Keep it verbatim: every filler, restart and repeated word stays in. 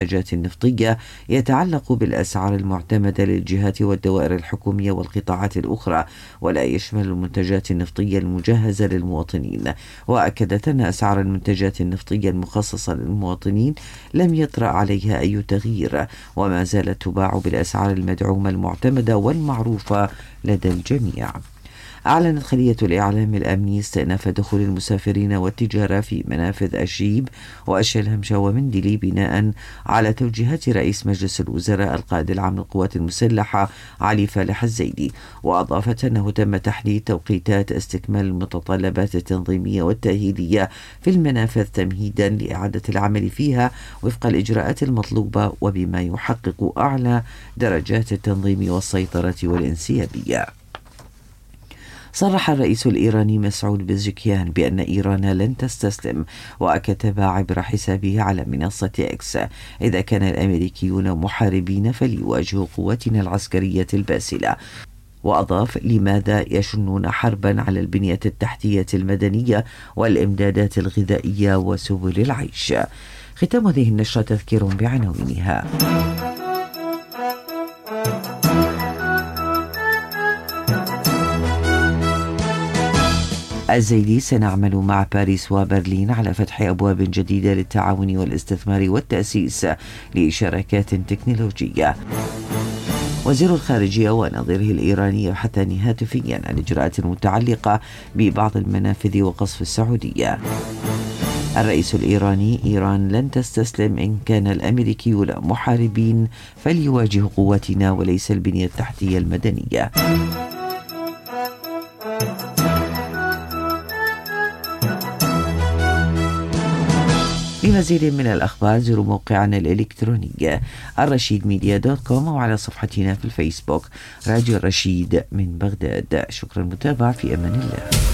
المنتجات النفطية يتعلق بالأسعار المعتمدة للجهات والدوائر الحكومية والقطاعات الأخرى، ولا يشمل المنتجات النفطية المجهزة للمواطنين. وأكدت أن أسعار المنتجات النفطية المخصصة للمواطنين لم يطرأ عليها أي تغيير، وما زالت تباع بالأسعار المدعومة المعتمدة والمعروفة لدى الجميع. أعلنت خلية الإعلام الأمني استئناف دخول المسافرين والتجارة في منافذ أشيب وأشي الهمشة ومندلي بناء على توجيهات رئيس مجلس الوزراء القائد العام للقوات المسلحة علي فالح الزيدي. وأضافت أنه تم تحديد توقيتات استكمال المتطلبات التنظيمية والتأهيلية في المنافذ تمهيدا لإعادة العمل فيها وفق الإجراءات المطلوبة وبما يحقق أعلى درجات التنظيم والسيطرة والانسيابية. صرح الرئيس الإيراني مسعود بزكيان بأن إيران لن تستسلم، وكتب عبر حسابه على منصة إكس: إذا كان الأمريكيون محاربين فليواجهوا قواتنا العسكرية الباسلة. وأضاف: لماذا يشنون حربا على البنية التحتية المدنية والإمدادات الغذائية وسبل العيش. ختام هذه النشرة تذكير بعناوينها. الزيدي: سنعمل مع باريس وبرلين على فتح أبواب جديدة للتعاون والاستثمار والتأسيس لشراكات تكنولوجية. وزير الخارجية ونظيره الإيراني يبحثان هاتفيا عن إجراءات متعلقة ببعض المنافذ وقصف السعودية. الرئيس الإيراني: إيران لن تستسلم، إن كان الأمريكيون محاربين فليواجهوا قواتنا وليس البنية التحتية المدنية. لمزيد من الأخبار زوروا موقعنا الإلكتروني الرشيد ميديا دوت كوم وعلى صفحتنا في الفيسبوك راديو الرشيد من بغداد. شكرا للمتابعة، في أمان الله.